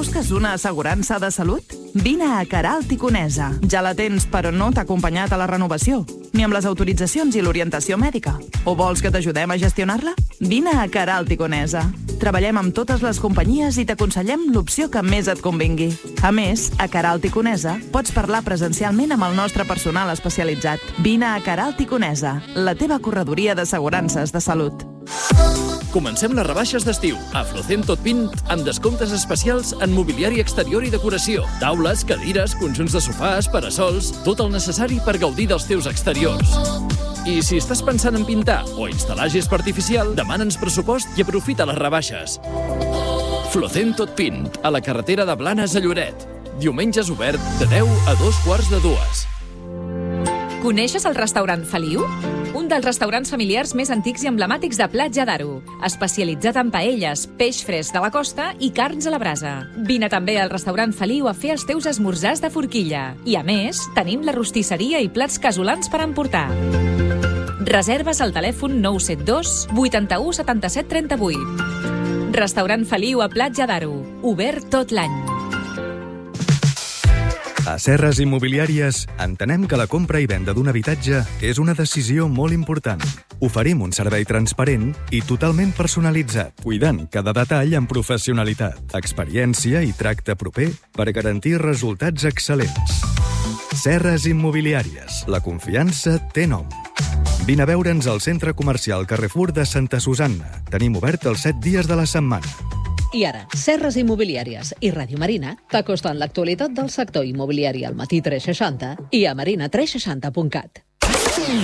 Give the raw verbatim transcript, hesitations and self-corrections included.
Busques una assegurança de salut? Vine a Queralt i Conesa. Ja la tens, però no t'ha acompanyat a la renovació, ni amb les autoritzacions i l'orientació mèdica. O vols que t'ajudem a gestionar-la? Vine a Queralt i Conesa. Treballem amb totes les companyies i t'aconsellem l'opció que més et convingui. A més, a Queralt i Conesa pots parlar presencialment amb el nostre personal especialitzat. Vine a Queralt i Conesa, la teva corredoria d'assegurances de salut. Comencem les rebaixes d'estiu a Flocent Tot Vint amb descomptes especials en mobiliari exterior i decoració. Taules, cadires, conjunts de sofàs, parasols, tot el necessari per gaudir dels teus exteriors. I si estàs pensant en pintar o instal·lar gespa artificial, demana'ns pressupost i aprofita les rebaixes. Flocent Tot Vint, a la carretera de Blanes a Lloret. Diumenges obert de deu a dos quarts de dues. Coneixes el restaurant Feliu? Un dels restaurants familiars més antics i emblemàtics de Platja d'Aro, especialitzat en paelles, peix fresc de la costa i carns a la brasa. Vine també al restaurant Feliu a fer els teus esmorzars de forquilla. I a més, tenim la rostisseria i plats casolans per emportar. Reserves al telèfon nou set dos vuitanta-u setanta-set trenta-vuit. Restaurant Feliu a Platja d'Aro, obert tot l'any. A Serres Immobiliàries entenem que la compra i venda d'un habitatge és una decisió molt important. Oferim un servei transparent i totalment personalitzat, cuidant cada detall amb professionalitat, experiència i tracte proper per garantir resultats excel·lents. Serres Immobiliàries. La confiança té nom. Vine a veure'ns al centre comercial Carrefour de Santa Susanna. Tenim obert els set dies de la setmana. I ara, Serres Immobiliàries i Ràdio Marina t'acosten l'actualitat del sector immobiliari al Matí tres seixanta i a marina tres seixanta punt cat.